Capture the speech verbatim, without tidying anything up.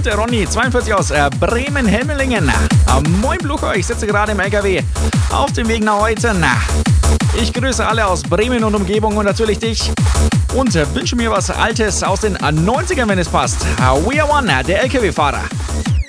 und der Ronny, zweiundvierzig aus äh, Bremen-Helmelingen. Äh, moin Blucher, ich sitze gerade im L K W auf dem Weg nach Euten. Ich grüße alle aus Bremen und Umgebung und natürlich dich und äh, wünsche mir was Altes aus den äh, neunzigern, wenn es passt. Äh, We Are One, der L K W-Fahrer.